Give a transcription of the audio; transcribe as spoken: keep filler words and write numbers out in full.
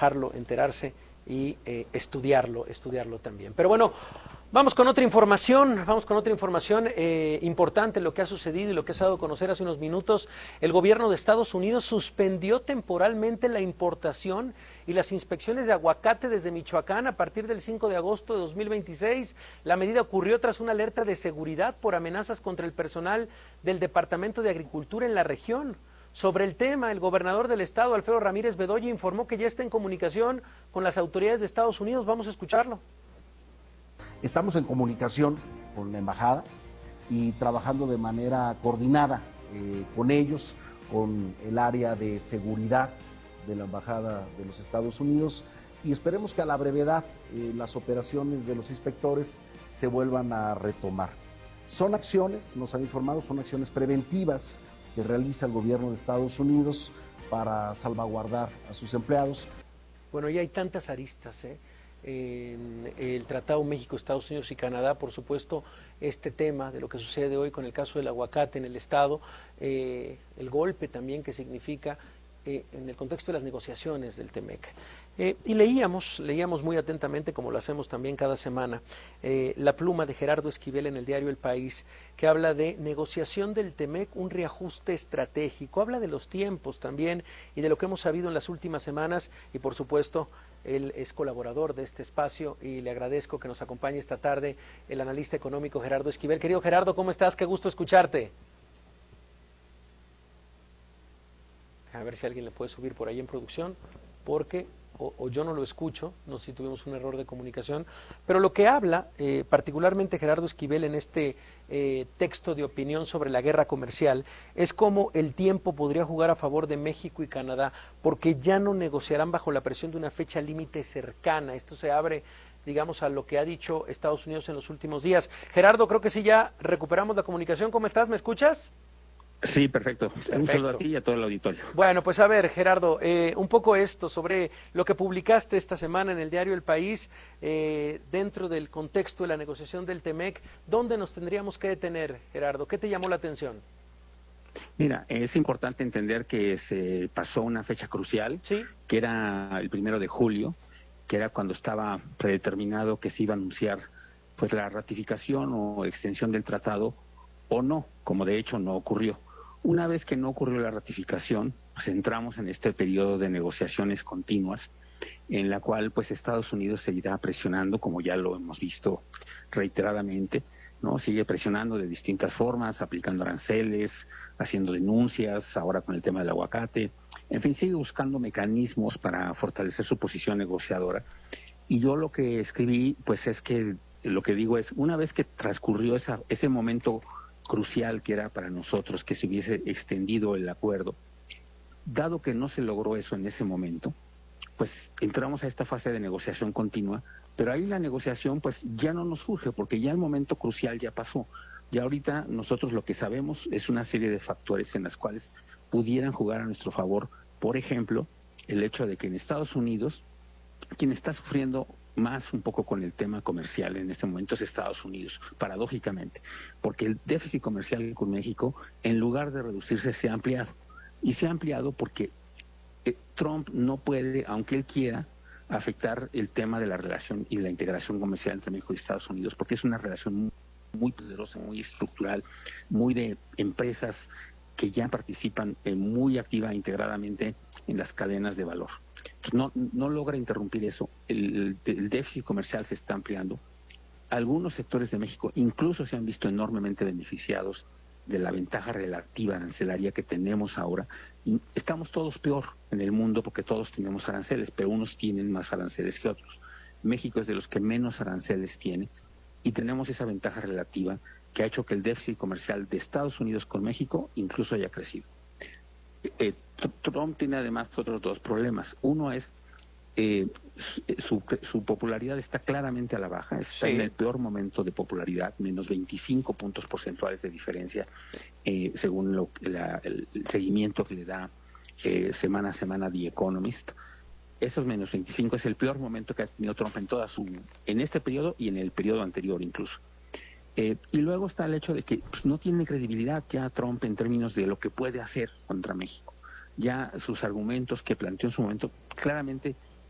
trabajarlo, enterarse y eh, estudiarlo, estudiarlo también. Pero bueno, vamos con otra información, vamos con otra información eh, importante, lo que ha sucedido y lo que se ha dado a conocer hace unos minutos. El gobierno de Estados Unidos suspendió temporalmente la importación y las inspecciones de aguacate desde Michoacán a partir del cinco de agosto de dos mil veintiséis. La medida ocurrió tras una alerta de seguridad por amenazas contra el personal del Departamento de Agricultura en la región. Sobre el tema, el gobernador del estado, Alfredo Ramírez Bedoya, informó que ya está en comunicación con las autoridades de Estados Unidos. Vamos a escucharlo. Estamos en comunicación con la embajada y trabajando de manera coordinada eh, con ellos, con el área de seguridad de la embajada de los Estados Unidos, y esperemos que a la brevedad eh, las operaciones de los inspectores se vuelvan a retomar. Son acciones, nos han informado, son acciones preventivas que realiza el gobierno de Estados Unidos para salvaguardar a sus empleados. Bueno, y hay tantas aristas, ¿eh? En el Tratado México, Estados Unidos y Canadá, por supuesto, este tema de lo que sucede hoy con el caso del aguacate en el estado, eh, el golpe también que significa eh, en el contexto de las negociaciones del Temec. Eh, y leíamos, leíamos muy atentamente, como lo hacemos también cada semana, eh, la pluma de Gerardo Esquivel en el diario El País, que habla de negociación del Temec, un reajuste estratégico, habla de los tiempos también y de lo que hemos sabido en las últimas semanas, y por supuesto, él es colaborador de este espacio y le agradezco que nos acompañe esta tarde el analista económico Gerardo Esquivel. Querido Gerardo, ¿cómo estás? Qué gusto escucharte. A ver si alguien le puede subir por ahí en producción, porque o, o yo no lo escucho, no sé si tuvimos un error de comunicación, pero lo que habla eh, particularmente Gerardo Esquivel en este eh, texto de opinión sobre la guerra comercial es cómo el tiempo podría jugar a favor de México y Canadá, porque ya no negociarán bajo la presión de una fecha límite cercana. Esto se abre, digamos, a lo que ha dicho Estados Unidos en los últimos días. Gerardo, creo que sí ya recuperamos la comunicación. ¿Cómo estás? ¿Me escuchas? Sí, perfecto. perfecto. Un saludo a ti y a todo el auditorio. Bueno, pues a ver, Gerardo, eh, un poco esto sobre lo que publicaste esta semana en el diario El País, eh, dentro del contexto de la negociación del Temec. ¿Dónde nos tendríamos que detener, Gerardo? ¿Qué te llamó la atención? Mira, es importante entender que se pasó una fecha crucial, ¿Sí? Que era el primero de julio, que era cuando estaba predeterminado que se iba a anunciar pues la ratificación o extensión del tratado o no, como de hecho no ocurrió. Una vez que no ocurrió la ratificación, pues entramos en este periodo de negociaciones continuas, en la cual pues Estados Unidos seguirá presionando, como ya lo hemos visto reiteradamente, ¿no? Sigue presionando de distintas formas, aplicando aranceles, haciendo denuncias, ahora con el tema del aguacate, en fin, sigue buscando mecanismos para fortalecer su posición negociadora. Y yo lo que escribí, pues es que, lo que digo es, una vez que transcurrió esa, ese momento crucial que era para nosotros que se hubiese extendido el acuerdo, dado que no se logró eso en ese momento, pues entramos a esta fase de negociación continua, pero ahí la negociación pues ya no nos surge porque ya el momento crucial ya pasó. Ya ahorita nosotros lo que sabemos es una serie de factores en las cuales pudieran jugar a nuestro favor. Por ejemplo, el hecho de que en Estados Unidos, quien está sufriendo más un poco con el tema comercial en este momento es Estados Unidos, paradójicamente, porque el déficit comercial con México, en lugar de reducirse, se ha ampliado. Y se ha ampliado porque eh, Trump no puede, aunque él quiera, afectar el tema de la relación y la integración comercial entre México y Estados Unidos, porque es una relación muy, muy poderosa, muy estructural, muy de empresas que ya participan eh, muy activa, integradamente en las cadenas de valor. Entonces no, no logra interrumpir eso. El, el déficit comercial se está ampliando. Algunos sectores de México incluso se han visto enormemente beneficiados de la ventaja relativa arancelaria que tenemos ahora. Y estamos todos peor en el mundo porque todos tenemos aranceles, pero unos tienen más aranceles que otros. México es de los que menos aranceles tiene y tenemos esa ventaja relativa que ha hecho que el déficit comercial de Estados Unidos con México incluso haya crecido. Eh, Trump tiene además otros dos problemas. Uno es eh, su, su popularidad está claramente a la baja, está sí. en el peor momento de popularidad, menos veinticinco puntos porcentuales de diferencia, eh, según lo, la, el, el seguimiento que le da eh, semana a semana The Economist. Esos menos veinticinco es el peor momento que ha tenido Trump en toda su, en este periodo y en el periodo anterior incluso. Eh, y luego está el hecho de que pues, no tiene credibilidad ya Trump en términos de lo que puede hacer contra México. Ya sus argumentos que planteó en su momento claramente